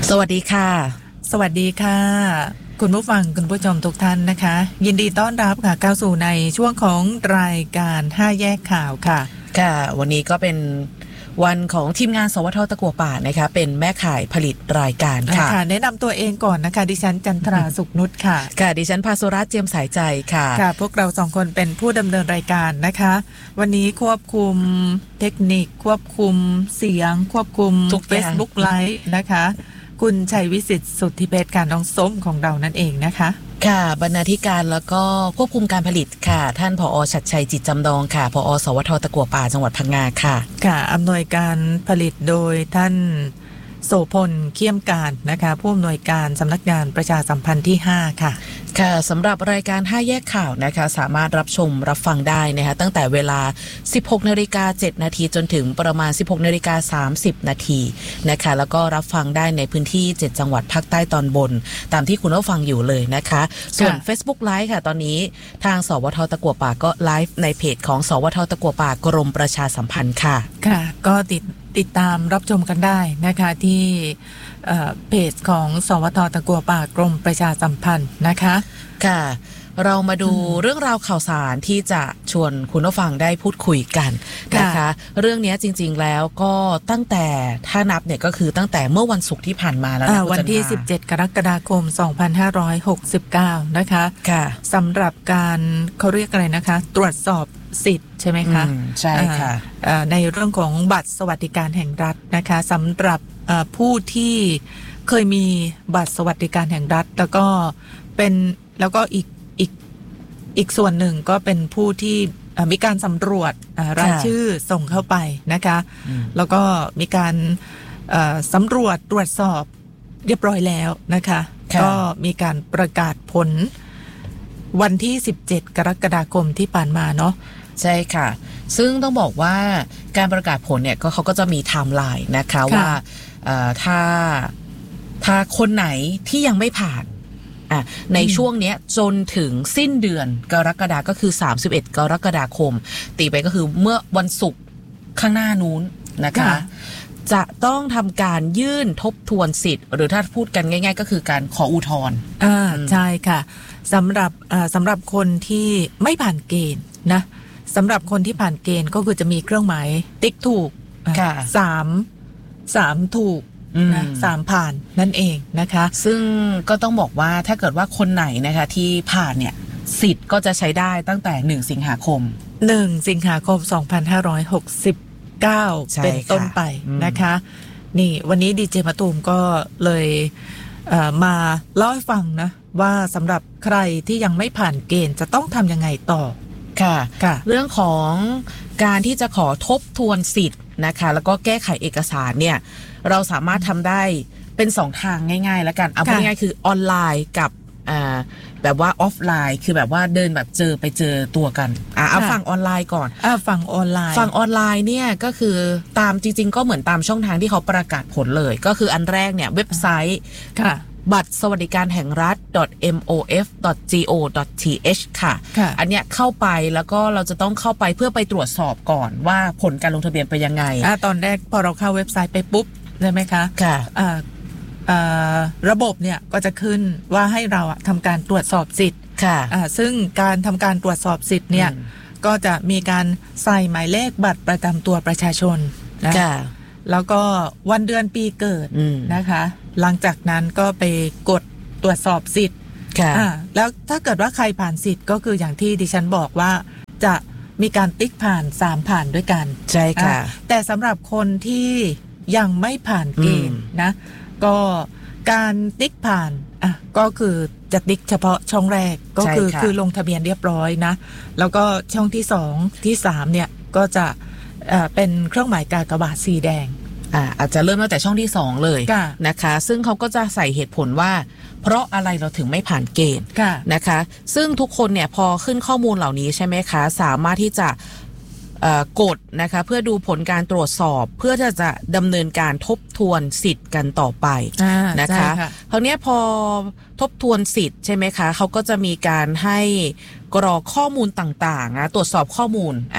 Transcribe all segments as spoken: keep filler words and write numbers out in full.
สวัสดีค่ะสวัสดีค่ะคุณผู้ฟังคุณผู้ชมทุกท่านนะคะยินดีต้อนรับค่ะเข้าสู่ในช่วงของรายการห้าแยกข่าวค่ะค่ะวันนี้ก็เป็นวันของทีมงานสวท.ตะกั่วป่านะคะเป็นแม่ข่ายผลิตรายการค่ะแนะนำตัวเองก่อนนะคะดิฉันจันทราสุขนุชค่ะค่ะดิฉันภาสุรัตน์เจียมสายใจค่ะค่ะพวกเราสองคนเป็นผู้ดำเนินรายการนะคะวันนี้ควบคุมเทคนิคควบคุมเสียงควบคุม Facebook Live นะคะคุณชัยวิสิทธิ์สุทธิเพชรค่ะน้องส้มของเรานั่นเองนะคะค่ะบรรณาธิการแล้วก็ควบคุมการผลิตค่ะท่านผอ.ชัดชัยจิตจำดองค่ะผอ.สวท.ตะกั่วป่าจังหวัดพังงาค่ะค่ะอำนวยการผลิตโดยท่านโสพลเขี้ยมการนะคะผู้อำนวยการสำนักงานประชาสัมพันธ์ที่ห้าค่ะค่ะสำหรับรายการห้าแยกข่าวนะคะสามารถรับชมรับฟังได้นะคะตั้งแต่เวลา สิบหกนาฬิกาเจ็ดนาทีจนถึงประมาณ สิบหกนาฬิกาสามสิบนาทีนะคะแล้วก็รับฟังได้ในพื้นที่เจ็ดจังหวัดภาคใต้ตอนบนตามที่คุณผู้ฟังอยู่เลยนะคะส่วน Facebook Live ค่ะตอนนี้ทางสวท.ตะกั่วป่าก็ไลฟ์ในเพจของสวท.ตะกั่วป่ากรมประชาสัมพันธ์ค่ะค่ะก็ติดติดตามรับชมกันได้นะคะที่เพจของสวท.ตะกั่วป่ากรมประชาสัมพันธ์นะคะค่ะเรามาดูเรื่องราวข่าวสารที่จะชวนคุณผู้ฟังได้พูดคุยกันนะคะเรื่องนี้จริงๆแล้วก็ตั้งแต่ถ้านับเนี่ยก็คือตั้งแต่เมื่อวันศุกร์ที่ผ่านมาแล้วนะวันที่สิบเจ็ดกรกฎาคมสองพันห้าร้อยหกสิบเก้านะคะค่ะสำหรับการเขาเรียกอะไรนะคะตรวจสอบสิทธิ์ใช่ไหมคะใช่ค่ะในเรื่องของบัตรสวัสดิการแห่งรัฐนะคะสำหรับผู้ที่เคยมีบัตรสวัสดิการแห่งรัฐแล้วก็เป็นแล้วก็อีกอีกอีกส่วนหนึ่งก็เป็นผู้ที่มีการสำรวจรายชื่อส่งเข้าไปนะคะแล้วก็มีการสำรวจตรวจสอบเรียบร้อยแล้วนะคะก็มีการประกาศผลวันที่สิบเจ็ดกรกฎาคมที่ผ่านมาเนาะใช่ค่ะซึ่งต้องบอกว่าการประกาศผลเนี่ยก็เขาก็จะมีไทม์ไลน์นะคะว่าถ้าถ้าคนไหนที่ยังไม่ผ่านอ่ะในช่วงนี้จนถึงสิ้นเดือนกรกฎาคมก็คือสามสิบเอ็ดกรกฎาคมตีไปก็คือเมื่อวันศุกร์ข้างหน้านู้นนะคะจะต้องทำการยื่นทบทวนสิทธิ์หรือถ้าพูดกันง่ายๆก็คือการขออุทธรณ์อ่าใช่ค่ะสำหรับอ่าสำหรับคนที่ไม่ผ่านเกณฑ์นะสำหรับคนที่ผ่านเกณฑ์ก็คือจะมีเครื่องหมายติ๊กถูกสามสามถูกนะสามผ่านนั่นเองนะคะซึ่งก็ต้องบอกว่าถ้าเกิดว่าคนไหนนะคะที่ผ่านเนี่ยสิทธิ์ก็จะใช้ได้ตั้งแต่หนึ่งสิงหาคมหนึ่งสิงหาคมสองพันห้าร้อยหกสิบเก้าเป็นต้นไปนะคะนี่วันนี้ดีเจมะตูมก็เลยเอ่อมาเล่าให้ฟังนะว่าสำหรับใครที่ยังไม่ผ่านเกณฑ์จะต้องทำยังไงต่อค่ะค่ะเรื่องของการที่จะขอทบทวนสิทธิ์นะคะแล้วก็แก้ไขเอกสารเนี่ยเราสามารถทำได้เป็นสองทางง่ายๆแล้วกันเอาง่ายๆคือออนไลน์กับอ่าแบบว่าออฟไลน์คือแบบว่าเดินแบบเจอไปเจอตัวกันอ่าเอาฝั่งออนไลน์ก่อนอ่าฝั่งออนไลน์ฝั่งออนไลน์เนี่ยก็คือตามจริงๆก็เหมือนตามช่องทางที่เขาประกาศผลเลยก็คืออันแรกเนี่ยเว็บไซต์ค่ะบัตรสวัสดิการแห่งรัฐ เอ็ม โอ เอฟ ดอท จี โอ ดอท ที เอช ค่ะอันเนี้ยเข้าไปแล้วก็เราจะต้องเข้าไปเพื่อไปตรวจสอบก่อนว่าผลการลงทะเบียนเป็นยังไงอ่าตอนแรกพอเราเข้าเว็บไซต์ไปปุ๊บใช่ไหมคะค่ะอ่าอ่าระบบเนี่ยก็จะขึ้นว่าให้เราอะทำการตรวจสอบสิทธิ์ค่ะอ่าซึ่งการทำการตรวจสอบสิทธิ์เนี่ยก็จะมีการใส่หมายเลขบัตรประจำตัวประชาชนนะแล้วก็วันเดือนปีเกิดนะคะหลังจากนั้นก็ไปกดตรวจสอบสิทธิ์ค่ะแล้วถ้าเกิดว่าใครผ่านสิทธิ์ก็คืออย่างที่ดิฉันบอกว่าจะมีการติ๊กผ่านสามผ่านด้วยกันใช่ค่ะแต่สำหรับคนที่ยังไม่ผ่านเกณฑ์นะก็การติ๊กผ่านอ่ะก็คือจะติ๊กเฉพาะช่องแรกก็คือคือลงทะเบียนเรียบร้อยนะแล้วก็ช่องที่สองที่สามเนี่ยก็จะเอ่อเป็นเครื่องหมายกากบาทสีแดงอ่าอาจจะเริ่มตั้งแต่ช่องที่สองเลยนะคะซึ่งเขาก็จะใส่เหตุผลว่าเพราะอะไรเราถึงไม่ผ่านเกณฑ์นะคะซึ่งทุกคนเนี่ยพอขึ้นข้อมูลเหล่านี้ใช่ไหมคะสามารถที่จะกดนะคะเพื่อดูผลการตรวจสอบเพื่อจะจะดำเนินการทบทวนสิทธิ์กันต่อไปนะคะคราวนี้พอทบทวนสิทธิ์ใช่ไหมคะเขาก็จะมีการให้กรอกข้อมูลต่างๆนะตรวจสอบข้อมูลอ่า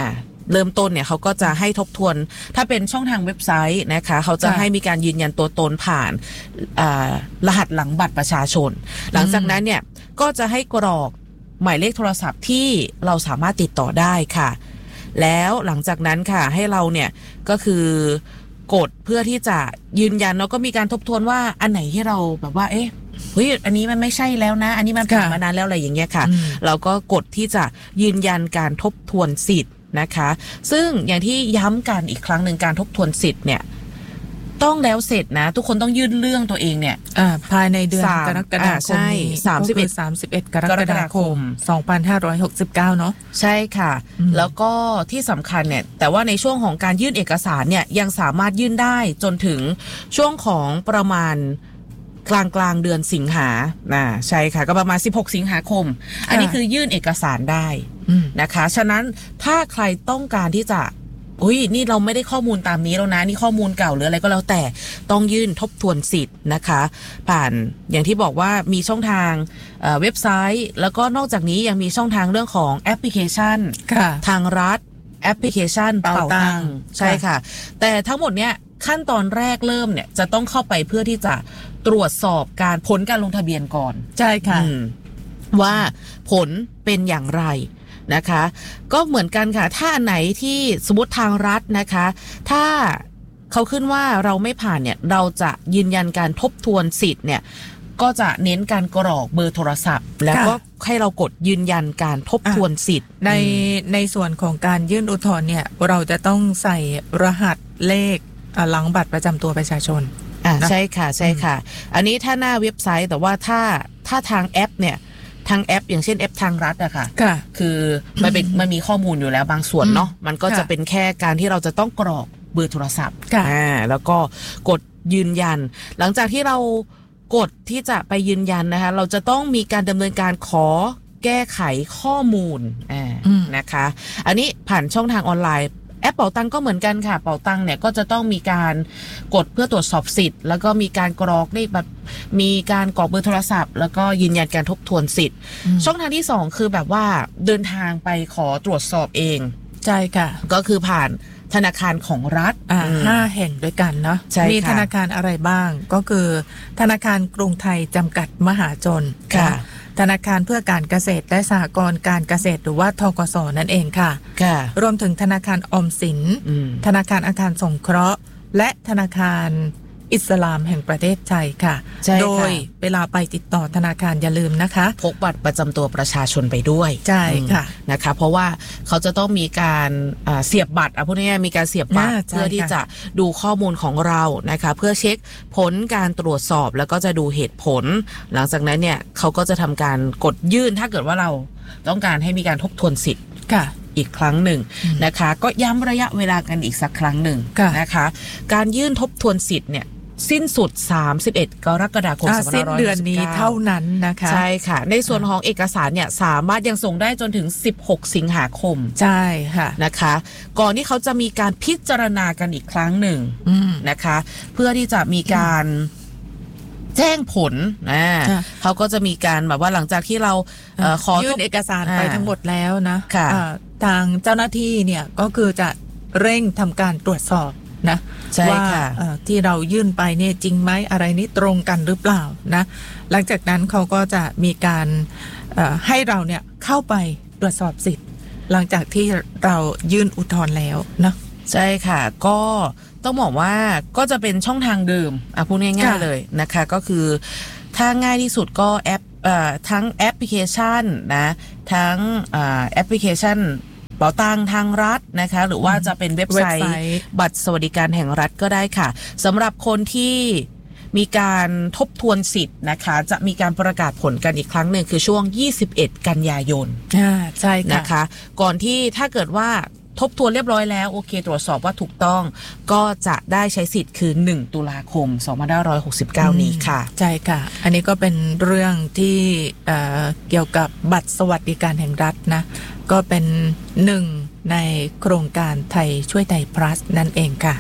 เริ่มต้นเนี่ยเขาก็จะให้ทบทวนถ้าเป็นช่องทางเว็บไซต์นะคะเขาจะให้มีการยืนยันตัวตนผ่านรหัสหลังบัตรประชาชนหลังจากนั้นเนี่ยก็จะให้กรอกหมายเลขโทรศัพท์ที่เราสามารถติดต่อได้ค่ะแล้วหลังจากนั้นค่ะให้เราเนี่ยก็คือกดเพื่อที่จะยืนยันแล้วก็มีการทบทวนว่าอันไหนที่เราแบบว่าเอ๊ะเฮ้ยอันนี้มันไม่ใช่แล้วนะอันนี้มันผ่านมานานแล้วอะไรอย่างเงี้ยค่ะเราก็กดที่จะยืนยันการทบทวนสิทธิ์นะคะซึ่งอย่างที่ย้ำกันอีกครั้งหนึ่งการทบทวนสิทธิ์เนี่ยต้องแล้วเสร็จนะทุกคนต้องยื่นเรื่องตัวเองเนี่ยภายในเดือนกรกฎาคมนี้สามสิบเอ็ดสามสิบเอ็ดกรกฎาคมสองพันห้าร้อยหกสิบเก้าเนาะใช่ค่ะแล้วก็ที่สำคัญเนี่ยแต่ว่าในช่วงของการยื่นเอกสารเนี่ยยังสามารถยื่นได้จนถึงช่วงของประมาณกลางกลางเดือนสิงหาน่ะใช่ค่ะก็ประมาณสิบหกสิงหาคมอันนี้คือยื่นเอกสารได้นะคะฉะนั้นถ้าใครต้องการที่จะอุ้ยนี่เราไม่ได้ข้อมูลตามนี้แล้วนะนี่ข้อมูลเก่าหรืออะไรก็แล้วแต่ต้องยื่นทบทวนสิทธิ์นะคะผ่านอย่างที่บอกว่ามีช่องทางเอ่อเว็บไซต์แล้วก็นอกจากนี้ยังมีช่องทางเรื่องของแอปพลิเคชันทางรัฐแอปพลิเคชันเป่าตังใช่ค่ะแต่ทั้งหมดเนี้ยขั้นตอนแรกเริ่มเนี่ยจะต้องเข้าไปเพื่อที่จะตรวจสอบการผลการลงทะเบียนก่อนใช่ค่ะว่าผลเป็นอย่างไรนะคะก็เหมือนกันค่ะถ้าอันไหนที่สมมติทางรัฐนะคะถ้าเขาขึ้นว่าเราไม่ผ่านเนี่ยเราจะยืนยันการทบทวนสิทธิ์เนี่ยก็จะเน้นการกรอกเบอร์โทรศัพท์แล้วก็ให้เรากดยืนยันการทบทวนสิทธิ์ในในส่วนของการยื่นอุทธรณ์เนี่ยเราจะต้องใส่รหัสเลขหลังบัตรประจำตัวประชาชนอ่าใช่ค่ะใช่ค่ะอันนี้ถ้าหน้าเว็บไซต์แต่ว่าถ้าถ้าทางแอปเนี่ยทางแอปอย่างเช่นแอปทางรัฐอะค่ะคือมันเป็นมันมีข้อมูลอยู่แล้วบางส่วนเนาะมันก็จะเป็นแค่การที่เราจะต้องกรอกเบอร์โทรศัพท์อ่าแล้วก็กดยืนยันหลังจากที่เรากดที่จะไปยืนยันนะคะเราจะต้องมีการดำเนินการขอแก้ไขข้อมูลอ่านะคะอันนี้ผ่านช่องทางออนไลน์แอปเป๋าตังก็เหมือนกันค่ะเป๋าตังเนี่ยก็จะต้องมีการกดเพื่อตรวจสอบสิทธิ์แล้วก็มีการกรอกเลขบัตรมีการกรอกเบอร์โทรศัพท์แล้วก็ยืนยันการทบทวนสิทธิ์ช่องทางที่สองคือแบบว่าเดินทางไปขอตรวจสอบเองใช่ค่ะก็คือผ่านธนาคารของรัฐอ่าห้าแห่งด้วยกันเนาะมีธนาคารอะไรบ้างก็คือธนาคารกรุงไทยจำกัดมหาชนค่ะธนาคารเพื่อการเกษตรและสหกรณ์การเกษตรหรือว่าธกส.นั่นเองค่ะรวมถึงธนาคารออมสินธนาคารอาคารสงเคราะห์และธนาคารอิสลามแห่งประเทศไทยค่ะโดยเวลาไปติดต่อธนาคารอย่าลืมนะคะพกบัตรประจำตัวประชาชนไปด้วยใช่ค่ะนะคะเพราะว่าเขาจะต้องมีการเสียบบัตรอ่ะพูดง่ายๆมีการเสียบบัตรเพื่อที่จะดูข้อมูลของเรานะคะเพื่อเช็คผลการตรวจสอบแล้วก็จะดูเหตุผลหลังจากนั้นเนี่ยเขาก็จะทำการกดยื่นถ้าเกิดว่าเราต้องการให้มีการทบทวนสิทธิ์อีกครั้งหนึ่งนะคะก็ย้ำระยะเวลากันอีกสักครั้งหนึ่งนะคะการยื่นทบทวนสิทธิ์เนี่ยสิ้นสุดสามสิบเอ็ดกรกฎาคมสองพันห้าร้อยหกสิบเก้าสิ้นเดือนนี้เท่านั้นนะคะใช่ค่ะในส่วนของเอกสารเนี่ยสามารถยังส่งได้จนถึงสิบหกสิงหาคมใช่ค่ะนะคะก่อนที่เขาจะมีการพิจารณากันอีกครั้งหนึ่งนะคะเพื่อที่จะมีการแจ้งผลนะเขาก็จะมีการแบบว่าหลังจากที่เราเอ่อขอยื่นเอกสารไปทั้งหมดแล้วนะทางเจ้าหน้าที่เนี่ยก็คือจะเร่งทำการตรวจสอบนะว่าที่เรายื่นไปเนี่ยจริงไหมอะไรนี้ตรงกันหรือเปล่านะหลังจากนั้นเขาก็จะมีการให้เราเนี่ยเข้าไปตรวจสอบสิทธิ์หลังจากที่เรายื่นอุทธรณ์แล้วนะใช่ค่ะก็ต้องบอกว่าก็จะเป็นช่องทางเดิมอ่ะพูดง่ายๆเลยนะคะก็คือถ้าง่ายที่สุดก็แอปทั้งแอปพลิเคชันนะทั้งแอปพลิเคชันเป๋าตังทางรัฐนะคะหรือว่าจะเป็นเว็บไซต์บัตรสวัสดิการแห่งรัฐก็ได้ค่ะสำหรับคนที่มีการทบทวนสิทธิ์นะคะจะมีการประกาศผลกันอีกครั้งหนึ่งคือช่วงยี่สิบเอ็ดกันยายนอ่าใช่ค่ะนะคะก่อนที่ถ้าเกิดว่าทบทวนเรียบร้อยแล้วโอเคตรวจสอบว่าถูกต้องก็จะได้ใช้สิทธิ์คือหนึ่งตุลาคมสองพันห้าร้อยหกสิบเก้านี้ค่ะใช่ค่ะอันนี้ก็เป็นเรื่องที่เอ่อเกี่ยวกับบัตรสวัสดิการแห่งรัฐนะก็เป็นหนึ่งในโครงการไทยช่วยไทย plus นั่นเองค่ะ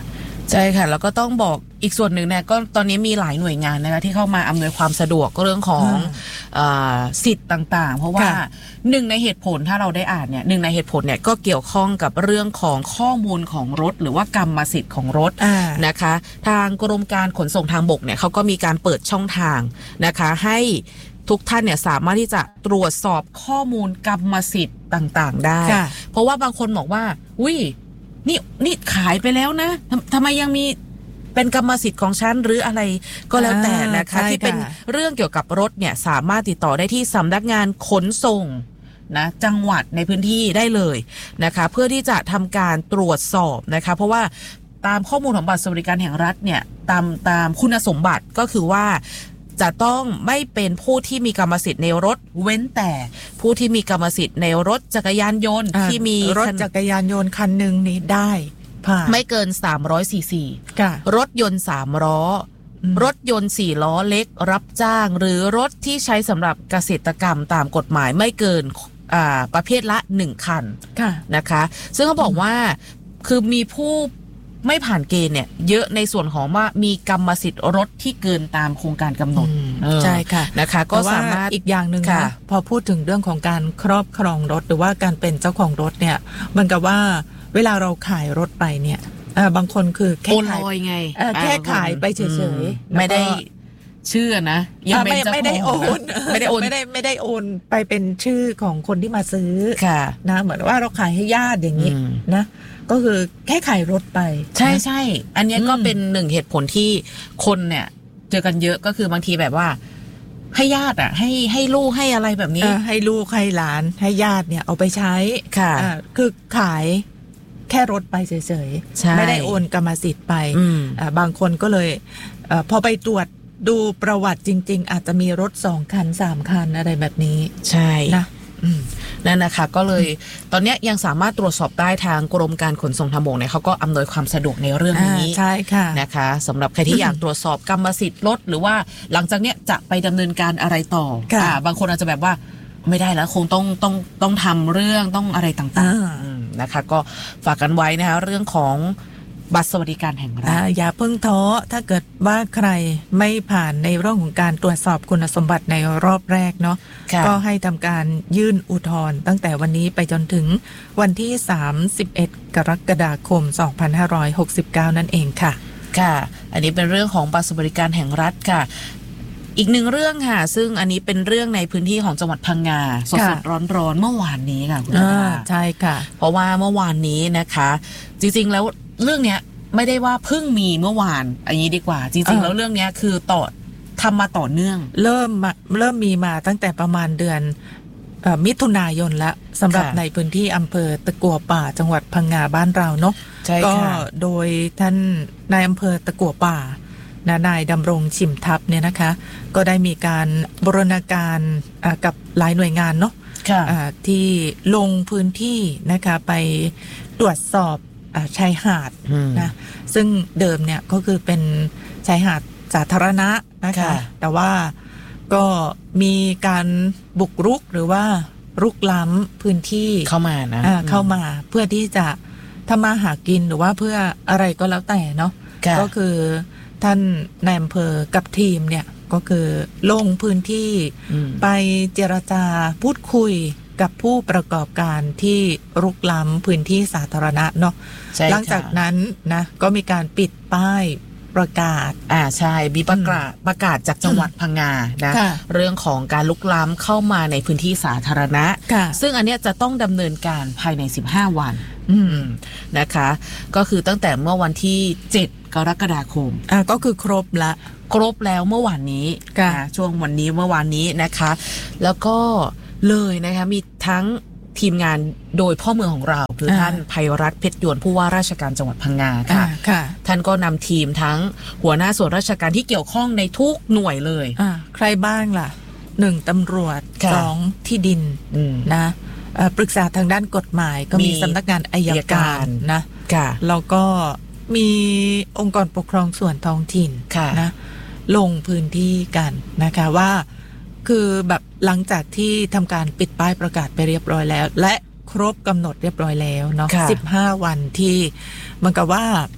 ใช่ค่ะแล้วก็ต้องบอกอีกส่วนหนึ่งเนี่ยก็ตอนนี้มีหลายหน่วยงานนะคะที่เข้ามาอำนวยความสะดวกเรื่องของเอ่อสิทธิ์ต่างๆเพราะว่าหนึ่งในเหตุผลถ้าเราได้อ่านเนี่ยหนึ่งในเหตุผลเนี่ยก็เกี่ยวข้องกับเรื่องของข้อมูลของรถหรือว่ากรรมสิทธิ์ของรถนะคะทางกรมการขนส่งทางบกเนี่ยเขาก็มีการเปิดช่องทางนะคะให้ทุกท่านเนี่ยสามารถที่จะตรวจสอบข้อมูลกรรมสิทธิ์ต่างๆได้เพราะว่าบางคนบอกว่าอุ้ยนี่นี่ขายไปแล้วนะทำทำไมยังมีเป็นกรรมสิทธิ์ของฉันหรืออะไรก็แล้วแต่นะคะที่เป็นเรื่องเกี่ยวกับรถเนี่ยสามารถติดต่อได้ที่สำนักงานขนส่งนะจังหวัดในพื้นที่ได้เลยนะคะเพื่อที่จะทำการตรวจสอบนะคะเพราะว่าตามข้อมูลของบัตรสวัสดิการแห่งรัฐเนี่ยตามตามคุณสมบัติก็คือว่าจะต้องไม่เป็นผู้ที่มีกรรมสิทธิ์ในรถเว้นแต่ผู้ที่มีกรรมสิทธิ์ในรถจักรยานยนต์ที่มีรถจักรยานยนต์คันหนึ่งนี้ได้ไม่เกินสามร้อยซีซีรถยนต์สามล้อรถยนต์สี่ล้อเล็กรับจ้างหรือรถที่ใช้สำหรับเกษตรกรรมตามกฎหมายไม่เกินอ่าประเภทละหนึ่งคันนะคะซึ่งเขาบอกว่าคือมีผู้ไม่ผ่านเกณฑ์เนี่ยเยอะในส่วนของว่ามีกรรมสิทธิ์รถที่เกินตามโครงการกำหนดใช่ค่ะนะคะก็สามารถอีกอย่างหนึ่งนะพอพูดถึงเรื่องของการครอบครองรถหรือว่าการเป็นเจ้าของรถเนี่ยมันกับว่าเวลาเราขายรถไปเนี่ยบางคนคือแค่ขายไงแค่ขายไปเฉยๆไม่ได้ชื่อนะยังไม่ไม่ได้โอนไม่ได้โอนไม่ได้ไม่ได้โอนไปเป็นชื่อของคนที่มาซื้อนะเหมือนว่าเราขายให้ญาติอย่างนี้นะก็คือแค่ขายรถไปใช่ใช่อันนี้ก็เป็นหนึ่งเหตุผลที่คนเนี่ยเจอกันเยอะก็คือบางทีแบบว่าให้ญาติอ่ะให้ให้ลูกให้อะไรแบบนี้ให้ลูกให้หลานให้ญาติเนี่ยเอาไปใช้ค่ะคือขายแค่รถไปเฉยๆไม่ได้โอนกรรมสิทธิ์ไปบางคนก็เลยพอไปตรวจดูประวัติจริงๆอาจจะมีรถสองคันสามคันอะไรแบบนี้ใช่นะนั่นนะคะก็เลยตอนนี้ยังสามารถตรวจสอบได้ทางกรมการขนส่งทางบกเนี่ยเขาก็อำนวยความสะดวกในเรื่องนี้ใช่ค่ะนะคะสำหรับใครที่อยากตรวจสอบกรรมสิทธิ์รถหรือว่าหลังจากเนี้ยจะไปดำเนินการอะไรต่ออ่าบางคนอาจจะแบบว่าไม่ได้แล้วคงต้องต้องต้องทำเรื่องต้องอะไรต่างๆนะคะก็ฝากกันไว้นะคะเรื่องของบัตรสวัสดิการแห่งรัฐอย่าเพิ่งท้อถ้าเกิดว่าใครไม่ผ่านในเรื่องของการตรวจสอบคุณสมบัติในรอบแรกเนาะก็ให้ทำการยื่นอุทธรณ์ตั้งแต่วันนี้ไปจนถึงวันที่สามสิบเอ็ดกรกฎาคมสองพันห้าร้อยหกสิบเก้านั่นเองค่ะค่ะอันนี้เป็นเรื่องของบัตรสวัสดิการแห่งรัฐค่ะอีกหนึ่งเรื่องค่ะซึ่งอันนี้เป็นเรื่องในพื้นที่ของจังหวัดพังงาสดๆร้อนๆเมื่อวานนี้ค่ะคุณอาใช่ค่ะเพราะว่าเมื่อวานนี้นะคะจริงๆแล้วเรื่องเนี้ยไม่ได้ว่าเพิ่งมีเมื่อวานอันนี้ดีกว่าจริงๆแล้วเรื่องเนี้ยคือต่อทำมาต่อเนื่องเริ่มเริ่มมีมาตั้งแต่ประมาณเดือนมิถุนายนแล้วสำหรับในพื้นที่อำเภอตะกั่วป่าจังหวัดพังงาบ้านเราเนาะก็โดยท่านนายอำเภอตะกั่วป่านายดำรงชิมทัพเนี่ยนะคะก็ได้มีการบูรณาการกับหลายหน่วยงานเนาะที่ลงพื้นที่นะคะไปตรวจสอบชายหาดนะซึ่งเดิมเนี่ยก็คือเป็นชายหาดสาธารณะนะคะแต่ว่าก็มีการบุกรุกหรือว่ารุกล้ำพื้นที่เข้ามานะเข้ามาเพื่อที่จะทำมาหากินหรือว่าเพื่ออะไรก็แล้วแต่เนาะก็คือท่านนายอำเภอกับทีมเนี่ยก็คือลงพื้นที่ไปเจรจาพูดคุยกับผู้ประกอบการที่รุกล้ำพื้นที่สาธารณะเนาะหลังจากนั้นนะก็มีการปิดป้ายประกาศอ่าใช่มีประกาศประกาศจากจังหวัดพังงานะเรื่องของการลุกล้ำเข้ามาในพื้นที่สาธารณะซึ่งอันเนี้ยจะต้องดำเนินการภายในสิบห้าวันนะคะก็คือตั้งแต่เมื่อวันที่เจ็ดกรกฎาคมอ่าก็คือครบละครบแล้วเมื่อวานนี้นะช่วงวันนี้เมื่อวานนี้นะคะแล้วก็เลยนะคะมีทั้งทีมงานโดยพ่อเมืองของเราคือท่านไพรัตน์เพชรยวนผู้ว่าราชการจังหวัดพังงาค่ะท่านก็นำทีมทั้งหัวหน้าส่วนราชการที่เกี่ยวข้องในทุกหน่วยเลยใครบ้างล่ะหนึ่งตำรวจสองที่ดินนะปรึกษาทางด้านกฎหมายก็มีสำนักงานอัยการนะแล้วก็มีองค์กรปกครองส่วนท้องถิ่นนะลงพื้นที่กันนะคะว่าคือแบบหลังจากที่ทำการปิดป้ายประกาศไปเรียบร้อยแล้วและครบกำหนดเรียบร้อยแล้วเนาะสิบห้าวันที่มันก็ว่า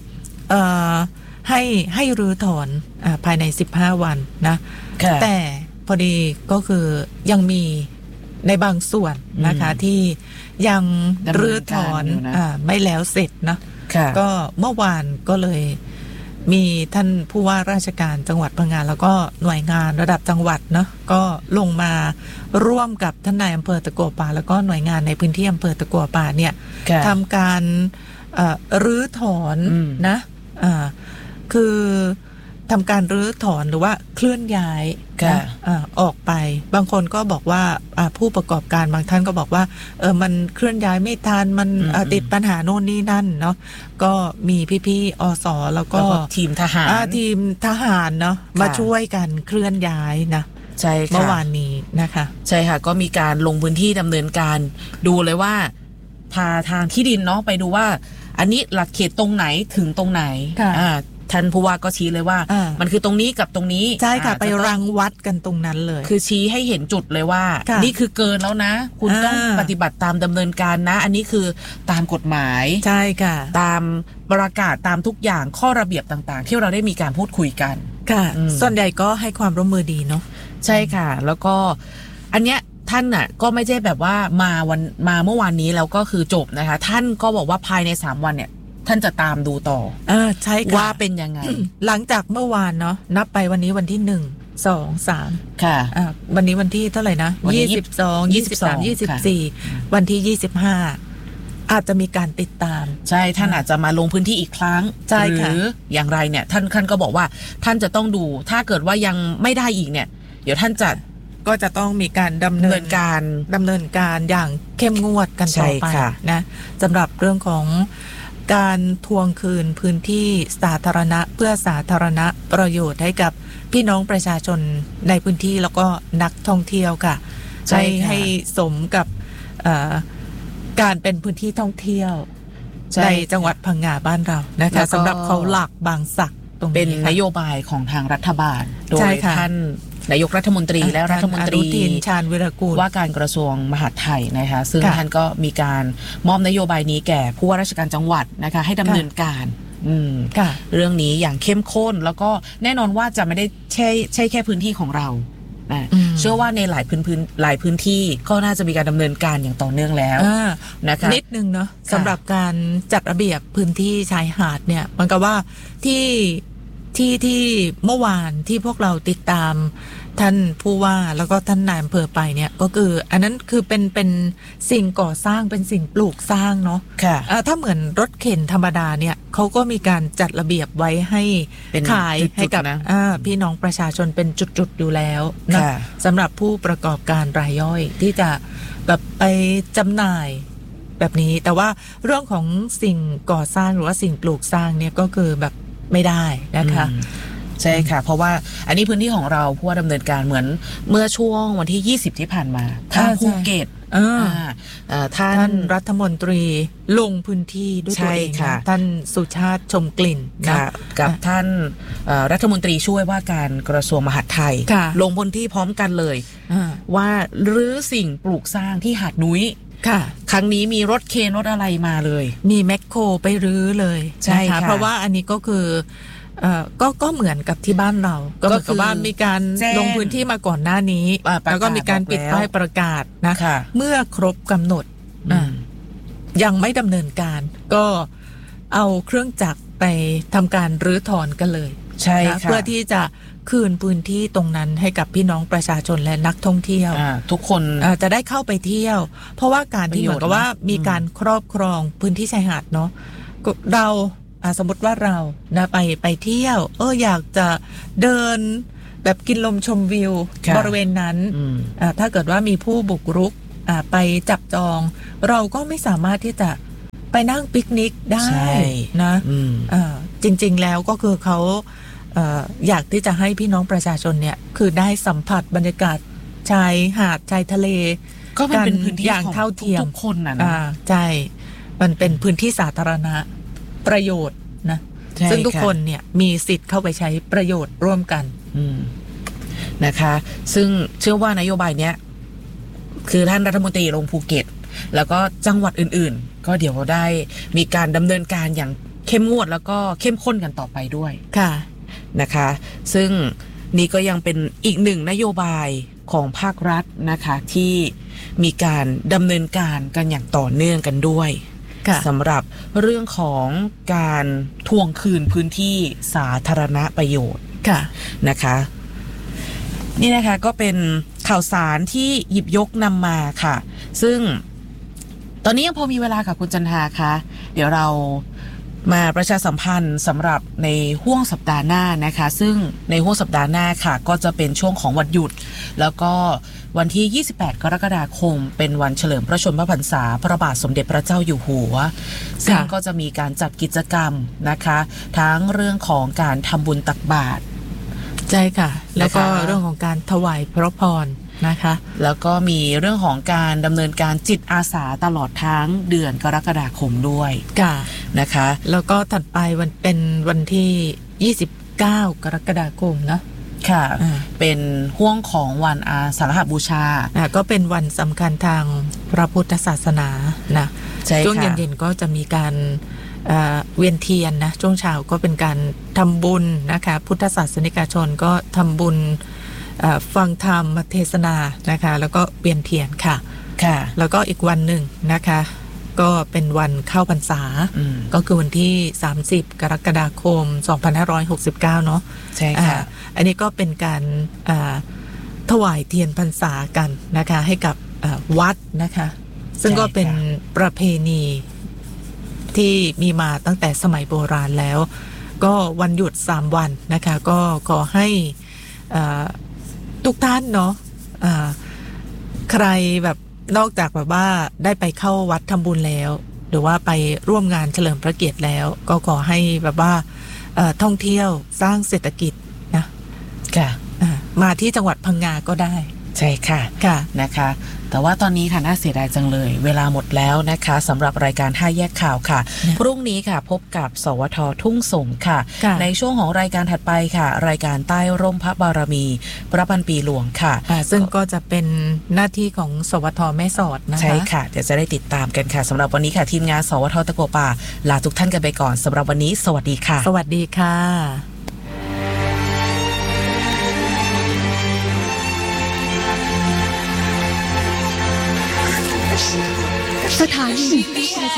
เอ่อให้ให้รื้อถอนอ่าภายในสิบห้าวันนะแต่พอดีก็คือยังมีในบางส่วนนะคะที่ยังรื้อถอนอ่าไม่แล้วเสร็จนะก็เมื่อวานก็เลยมีท่านผู้ว่าราชการจังหวัดพังงาแล้วก็หน่วยงานระดับจังหวัดเนาะก็ลงมาร่วมกับท่านนายอำเภอตะกัวป่าแล้วก็หน่วยงานในพื้นที่อำเภอตะกัวป่าเนี่ยทำการรื้อถอนนะะคือทำการรื้อถอนหรือว่าเคลื่อนย้ายนะออกไปบางคนก็บอกว่าผู้ประกอบการบางท่านก็บอกว่าเออมันเคลื่อนย้ายไม่ทันมันติดปัญหาโน่นนี่นั่นเนาะก็มีพี่ๆอสแล้วก็ทีมทหารทีมทหารเนาะมาช่วยกันเคลื่อนย้ายนะใช่ค่ะเมื่อวานนี้นะคะใช่ค่ะก็มีการลงพื้นที่ดำเนินการดูเลยว่าพาทางที่ดินเนาะไปดูว่าอันนี้หลักเขตตรงไหนถึงตรงไหนอ่าท่านผู้ว่าก็ชี้เลยว่ามันคือตรงนี้กับตรงนี้ใช่ค่ะไปรังวัดกันตรงนั้นเลยคือชี้ให้เห็นจุดเลยว่านี่คือเกินแล้วนะคุณต้องปฏิบัติตามดำเนินการนะอันนี้คือตามกฎหมายใช่ค่ะตามประกาศตามทุกอย่างข้อระเบียบต่างๆที่เราได้มีการพูดคุยกันค่ะส่วนใหญ่ก็ให้ความร่วมมือดีเนาะใช่ค่ะแล้วก็อันเนี้ยท่านน่ะก็ไม่ใช่แบบว่ามาวันมาเมื่อวานนี้แล้วก็คือจบนะคะท่านก็บอกว่าภายในสามวันเนี่ยท่านจะตามดูต่ออ่าใช่ค่ะว่าเป็นยังไงหลังจากเมื่อวานเนาะนับไปวันนี้วันที่หนึ่งสองสามค่ะอ่าวันนี้วันที่เท่าไหร่นะยี่สิบสองยี่สิบสามยี่สิบสี่วันที่ยี่สิบห้าอาจจะมีการติดตามใช่ท่านอาจจะมาลงพื้นที่อีกครั้งหรืออย่างไรเนี่ยท่านท่านก็บอกว่าท่านจะต้องดูถ้าเกิดว่ายังไม่ได้อีกเนี่ยเดี๋ยวท่านจะก็จะต้องมีการดำเนินการดำเนินการอย่างเข้มงวดกันต่อไปนะสำหรับเรื่องของการทวงคืนพื้นที่สาธารณะเพื่อสาธารณะประโยชน์ให้กับพี่น้องประชาชนในพื้นที่แล้วก็นักท่องเที่ยวค่ะให้ให้สมกับการเป็นพื้นที่ท่องเที่ยวในจังหวัดพังงาบ้านเรานะคะสำหรับเขาหลักบางสักตรงนี้เป็นนโยบายของทางรัฐบาลโดยท่านนายกรัฐมนตรีและรัฐมนตรีชาญวิรากูลว่าการกระทรวงมหาดไทยนะคะซึ่งท่านก็มีการมอบนโยบายนี้แก่ผู้ว่าราชการจังหวัดนะคะให้ดำเนินการเรื่องนี้อย่างเข้มข้นแล้วก็แน่นอนว่าจะไม่ได้ใช่ใช่แค่พื้นที่ของเราเชื่อว่าในหลายพื้นพื้นหลายพื้นที่ก็น่าจะมีการดำเนินการอย่างต่อเนื่องแล้วนะคะนิดนึงเนาะสำหรับการจัดระเบียบพื้นที่ชายหาดเนี่ยมันก็ว่าที่ที่ที่เมื่อวานที่พวกเราติดตามท่านผู้ว่าแล้วก็ท่านนายอำเภอไปเนี่ยก็คืออันนั้นคือเป็นเป็นสิ่งก่อสร้างเป็นสิ่งปลูกสร้างเนาะค่ะถ้าเหมือนรถเข็นธรรมดาเนี่ยเขาก็มีการจัดระเบียบไว้ให้ขายให้กับพี่น้องประชาชนเป็นจุดๆอยู่แล้วนะสำหรับผู้ประกอบการรายย่อยที่จะแบบไปจำหน่ายแบบนี้แต่ว่าเรื่องของสิ่งก่อสร้างหรือว่าสิ่งปลูกสร้างเนี่ยก็คือแบบไม่ได้นะคะใช่ค่ะเพราะว่าอันนี้พื้นที่ของเราผู้ว่าดำเนินการเหมือนเมื่อช่วงวันที่ยี่สิบที่ผ่านมาทางภูเก็ตท่านรัฐมนตรีลงพื้นที่ด้วยตัวเองท่านสุชาติชมกลิ่นนะกับท่านรัฐมนตรีช่วยว่าการกระทรวงมหาดไทยลงพื้นที่พร้อมกันเลยว่ารื้อสิ่งปลูกสร้างที่หาดนุ้ยครั้งนี้มีรถเคนรถอะไรมาเลยมีแมคโครไปรื้อเลยใช่ค่ะเพราะว่าอันนี้ก็คือเอ่อก็ก็เหมือนกับที่บ้านเราก็เหมือนกับว่ามีการลงพื้นที่มาก่อนหน้านี้แล้วก็มีการปิดป้ายประกาศนะเมื่อครบกำหนดยังไม่ดำเนินการก็เอาเครื่องจักรไปทำการรื้อถอนกันเลยใช่เพื่อที่จะคืนพื้นที่ตรงนั้นให้กับพี่น้องประชาชนและนักท่องเที่ยวทุกคนจะได้เข้าไปเที่ยวเพราะว่าการที่เหมือนกับว่ามีการครอบครองพื้นที่ชายหาดเนาะเราสมมติว่าเรานะไปไปเที่ยวเอออยากจะเดินแบบกินลมชมวิวบริเวณนั้นถ้าเกิดว่ามีผู้บุกรุกไปจับจองเราก็ไม่สามารถที่จะไปนั่งปิกนิกได้นะจริงๆแล้วก็คือเขาอยากที่จะให้พี่น้องประชาชนเนี่ยคือได้สัมผัสบรรยากาศชายหาดชายทะเลก็เป็นพื้นที่อย่างเท่าเทียมทุกคนนะใช่มันเป็นพื้นที่สาธารณะประโยชน์นะซึ่งทุกคนเนี่ยมีสิทธิ์เข้าไปใช้ประโยชน์ร่วมกันนะคะซึ่งเชื่อว่านโยบายเนี้ยคือท่านรัฐมนตรีลงภูเก็ตแล้วก็จังหวัดอื่นๆก็เดี๋ยวได้มีการดำเนินการอย่างเข้มงวดแล้วก็เข้มข้นกันต่อไปด้วยค่ะนะคะซึ่งนี่ก็ยังเป็นอีกหนึ่งนโยบายของภาครัฐนะคะที่มีการดำเนินการกันอย่างต่อเนื่องกันด้วยสำหรับเรื่องของการทวงคืนพื้นที่สาธารณประโยชน์นะคะนี่นะคะก็เป็นข่าวสารที่หยิบยกนำมาค่ะซึ่งตอนนี้ยังพอมีเวลาค่ะคุณจันทาคะเดี๋ยวเรามาประชาสัมพันธ์สำหรับในห้วงสัปดาห์หน้านะคะซึ่งในห้วงสัปดาห์หน้าค่ะก็จะเป็นช่วงของวันหยุดแล้วก็วันที่ยี่สิบแปดกรกฎาคมเป็นวันเฉลิมพระชนมพรรษาพระบาทสมเด็จพระเจ้าอยู่หัวซึ่งก็จะมีการจัดกิจกรรมนะคะทั้งเรื่องของการทำบุญตักบาตรใช่ค่ะแล้วก็เรื่องของการถวายพระพรนะคะแล้วก็มีเรื่องของการดำเนินการจิตอาสาตลอดทั้งเดือนกรกฎาคมด้วยค่ะนะคะแล้วก็ถัดไปวันเป็นวันที่ยี่สิบเก้ากรกฎาคมนะค่ะเป็นห่วงของวันอาสาฬหบูชาอ่าก็เป็นวันสำคัญทางพระพุทธศาสนานะช่วงเย็นๆก็จะมีการเวียนเทียนนะช่วงเช้าก็เป็นการทำบุญนะคะพุทธศาสนิกชนก็ทำบุญฟังธรรมเทศนานะคะแล้วก็เวียนเทียนค่ะค่ะแล้วก็อีกวันหนึ่งนะคะก็เป็นวันเข้าพรรษาก็คือวันที่สามสิบกรกฎาคมสองพันห้าร้อยหกสิบเก้าเนาะใช่ค่ะอันนี้ก็เป็นการถวายเทียนพรรษากันนะคะให้กับวัดนะคะซึ่งก็เป็นประเพณีที่มีมาตั้งแต่สมัยโบราณแล้วก็วันหยุดสามวันนะคะก็ขอให้ทุกท่านเนาะใครแบบนอกจากแบบว่าได้ไปเข้าวัดทำบุญแล้วหรือว่าไปร่วมงานเฉลิมพระเกียรติแล้วก็ขอให้แบบว่าท่องเที่ยวสร้างเศรษฐกิจนะค่ะมาที่จังหวัดพังงาก็ได้ใช่ค่ะค่ะนะคะแต่ว่าตอนนี้ค่ะน่าเสียดายจังเลยเวลาหมดแล้วนะคะสำหรับรายการห้าแยกข่าวค่ะพรุ่งนี้ค่ะพบกับสวททุ่งสงค่ะในช่วงของรายการถัดไปค่ะรายการใต้ร่มพระบารมีพระพันปีหลวงค่ะซึ่งก็จะเป็นหน้าที่ของสวทแม่สอดนะคะใช่ค่ะเดี๋ยวจะได้ติดตามกันค่ะสำหรับวันนี้ค่ะทีมงานสวทตะกัวป่าลาทุกท่านกันไปก่อนสำหรับวันนี้สวัสดีค่ะสวัสดีค่ะสถานี